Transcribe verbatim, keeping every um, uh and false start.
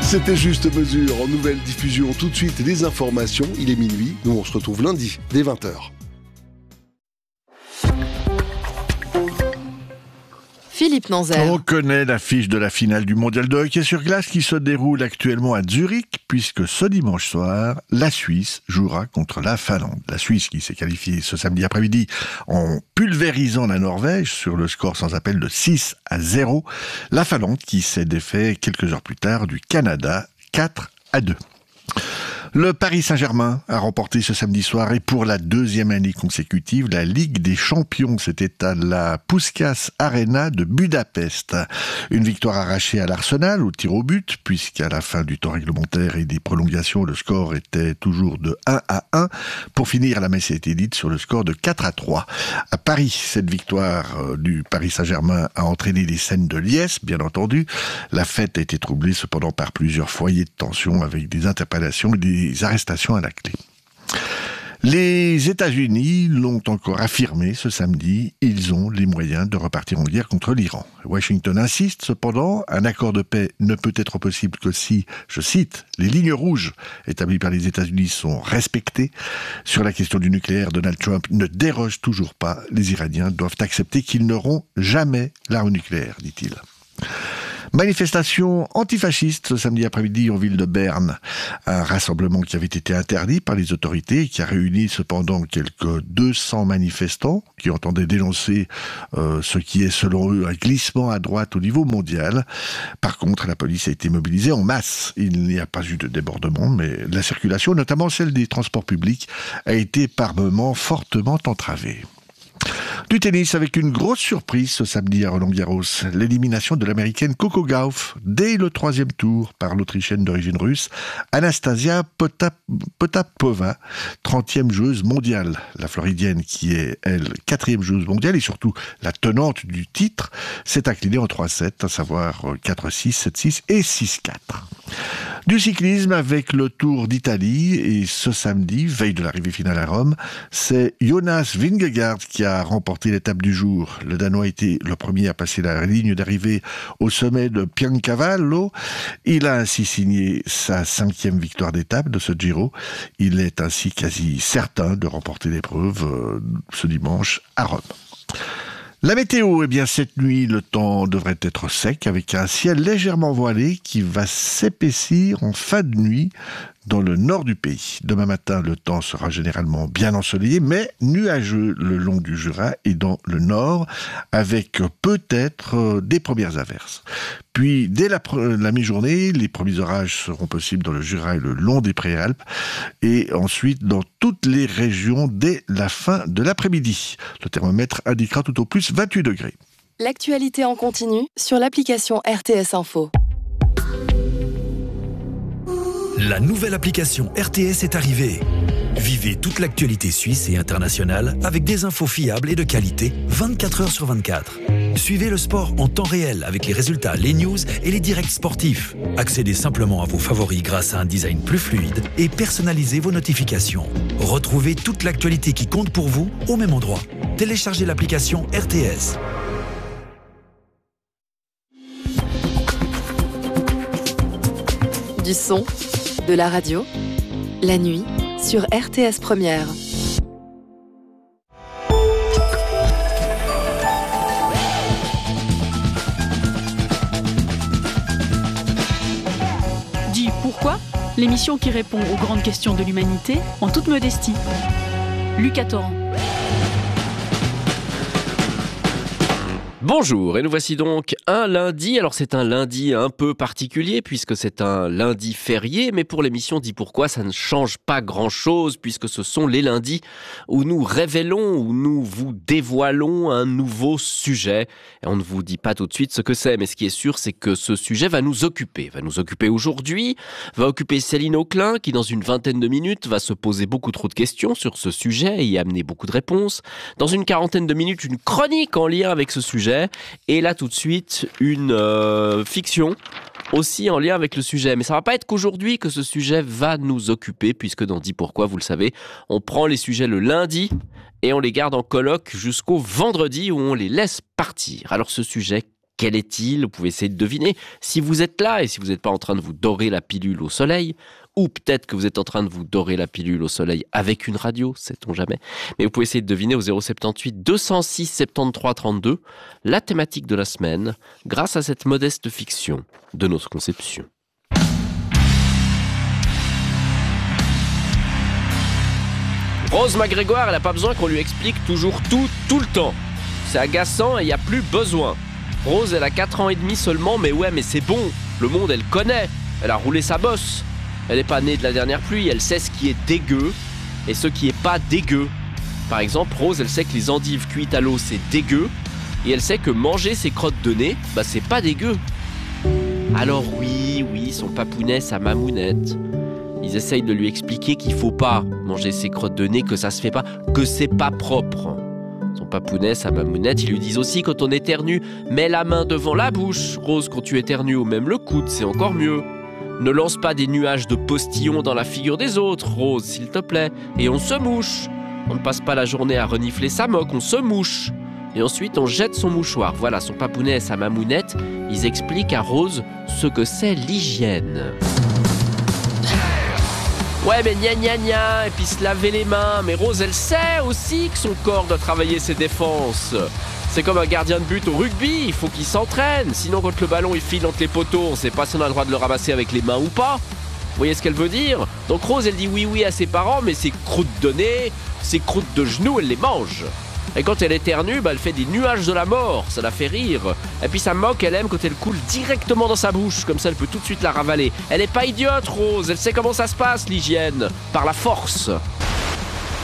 C'était Juste Mesure en nouvelle diffusion. Tout de suite, les informations. Il est minuit. Nous, on se retrouve lundi, dès vingt heures. Philippe Nanzer. On connaît l'affiche de la finale du mondial de hockey sur glace qui se déroule actuellement à Zurich, puisque ce dimanche soir, la Suisse jouera contre la Finlande. La Suisse qui s'est qualifiée ce samedi après-midi en pulvérisant la Norvège sur le score sans appel de six à zéro. La Finlande qui s'est défait quelques heures plus tard du Canada quatre à deux. Le Paris Saint-Germain a remporté ce samedi soir et pour la deuxième année consécutive la Ligue des Champions. C'était à la Puskás Arena de Budapest. Une victoire arrachée à l'Arsenal au tir au but, puisqu'à la fin du temps réglementaire et des prolongations, le score était toujours de un à un. Pour finir, la messe a été dite sur le score de quatre à trois. À Paris, cette victoire du Paris Saint-Germain a entraîné des scènes de liesse, bien entendu. La fête a été troublée cependant par plusieurs foyers de tension avec des interpellations et des arrestations à la clé. Les États-Unis l'ont encore affirmé ce samedi, ils ont les moyens de repartir en guerre contre l'Iran. Washington insiste cependant, un accord de paix ne peut être possible que si, je cite, les lignes rouges établies par les États-Unis sont respectées. Sur la question du nucléaire, Donald Trump ne déroge toujours pas. Les Iraniens doivent accepter qu'ils n'auront jamais l'arme nucléaire, dit-il. Manifestation antifasciste ce samedi après-midi en ville de Berne. Un rassemblement qui avait été interdit par les autorités et qui a réuni cependant quelques deux cents manifestants qui entendaient dénoncer euh, ce qui est selon eux un glissement à droite au niveau mondial. Par contre, la police a été mobilisée en masse. Il n'y a pas eu de débordement, mais la circulation, notamment celle des transports publics, a été par moments fortement entravée. Du tennis avec une grosse surprise ce samedi à Roland-Garros, l'élimination de l'américaine Coco Gauff dès le troisième tour par l'autrichienne d'origine russe Anastasia Potap- Potapova, trentième joueuse mondiale. La floridienne qui est, elle, quatrième joueuse mondiale et surtout la tenante du titre, s'est inclinée en trois sept, à savoir quatre six, sept six et six quatre. Du cyclisme avec le Tour d'Italie et ce samedi, veille de l'arrivée finale à Rome, c'est Jonas Vingegaard qui a remporté l'étape du jour. Le Danois a été le premier à passer la ligne d'arrivée au sommet de Piancavallo. Il a ainsi signé sa cinquième victoire d'étape de ce Giro. Il est ainsi quasi certain de remporter l'épreuve euh, ce dimanche à Rome. La météo, eh bien cette nuit, le temps devrait être sec avec un ciel légèrement voilé qui va s'épaissir en fin de nuit dans le nord du pays. Demain matin, le temps sera généralement bien ensoleillé, mais nuageux le long du Jura et dans le nord, avec peut-être des premières averses. Puis, dès la, la mi-journée, les premiers orages seront possibles dans le Jura et le long des Préalpes, et ensuite dans toutes les régions dès la fin de l'après-midi. Le thermomètre indiquera tout au plus vingt-huit degrés. L'actualité en continu sur l'application R T S Info. La nouvelle application R T S est arrivée. Vivez toute l'actualité suisse et internationale avec des infos fiables et de qualité vingt-quatre heures sur vingt-quatre. Suivez le sport en temps réel avec les résultats, les news et les directs sportifs. Accédez simplement à vos favoris grâce à un design plus fluide et personnalisez vos notifications. Retrouvez toute l'actualité qui compte pour vous au même endroit. Téléchargez l'application R T S. Du son, de la radio, la nuit sur R T S Première. Dis pourquoi ? L'émission qui répond aux grandes questions de l'humanité en toute modestie. Lucas Torrent. Bonjour, et nous voici donc un lundi. Alors c'est un lundi un peu particulier puisque c'est un lundi férié, mais pour l'émission Dis pourquoi, ça ne change pas grand-chose puisque ce sont les lundis où nous révélons, où nous vous dévoilons un nouveau sujet. Et on ne vous dit pas tout de suite ce que c'est, mais ce qui est sûr, c'est que ce sujet va nous occuper. Va nous occuper aujourd'hui, va occuper Céline Auclin qui dans une vingtaine de minutes va se poser beaucoup trop de questions sur ce sujet et y amener beaucoup de réponses. Dans une quarantaine de minutes, une chronique en lien avec ce sujet. Et là tout de suite une euh, fiction aussi en lien avec le sujet. Mais ça va pas être qu'aujourd'hui que ce sujet va nous occuper, puisque dans Dis pourquoi, vous le savez, on prend les sujets le lundi et on les garde en colloque jusqu'au vendredi où on les laisse partir. Alors ce sujet, Quel est-il ? Vous pouvez essayer de deviner. Si vous êtes là et si vous n'êtes pas en train de vous dorer la pilule au soleil, ou peut-être que vous êtes en train de vous dorer la pilule au soleil avec une radio, sait-on jamais. Mais vous pouvez essayer de deviner au zéro soixante-dix-huit deux cent six soixante-treize trente-deux la thématique de la semaine grâce à cette modeste fiction de notre conception. Rose McGregor, elle n'a pas besoin qu'on lui explique toujours tout, tout le temps. C'est agaçant et il n'y a plus besoin. Rose, elle a quatre ans et demi seulement, mais ouais, mais c'est bon. Le monde, elle connaît. Elle a roulé sa bosse. Elle n'est pas née de la dernière pluie, elle sait ce qui est dégueu et ce qui est pas dégueu. Par exemple, Rose, elle sait que les endives cuites à l'eau, c'est dégueu. Et elle sait que manger ses crottes de nez, bah c'est pas dégueu. Alors oui, oui, son papounet, sa mamounette. Ils essayent de lui expliquer qu'il faut pas manger ses crottes de nez, que ça se fait pas, que c'est pas propre. Son papounet, sa mamounette, ils lui disent aussi quand on éternue, mets la main devant la bouche. Rose, quand tu éternues ou même le coude, c'est encore mieux. Ne lance pas des nuages de postillons dans la figure des autres, Rose, s'il te plaît. Et on se mouche. On ne passe pas la journée à renifler sa moque, on se mouche. Et ensuite, on jette son mouchoir. Voilà, son papounet et sa mamounette, ils expliquent à Rose ce que c'est l'hygiène. Ouais, mais gna gna gna, et puis se laver les mains. Mais Rose, elle sait aussi que son corps doit travailler ses défenses. C'est comme un gardien de but au rugby, il faut qu'il s'entraîne. Sinon, quand le ballon il file entre les poteaux, on sait pas si on a le droit de le ramasser avec les mains ou pas. Vous voyez ce qu'elle veut dire ? Donc Rose, elle dit oui oui à ses parents, mais ses croûtes de nez, ses croûtes de genoux, elle les mange. Et quand elle éternue, bah, elle fait des nuages de la mort, ça la fait rire. Et puis sa moque, elle aime quand elle coule directement dans sa bouche, comme ça elle peut tout de suite la ravaler. Elle est pas idiote, Rose, elle sait comment ça se passe, l'hygiène, par la force.